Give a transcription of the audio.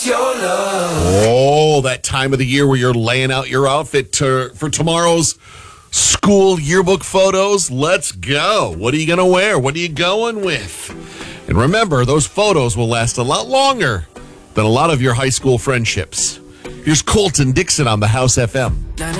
your love. Oh, that time of the year where you're laying out your outfit for tomorrow's school yearbook photos. Let's go. What are you going to wear? What are you going with? And remember, those photos will last a lot longer than a lot of your high school friendships. Here's Colton Dixon on the House FM.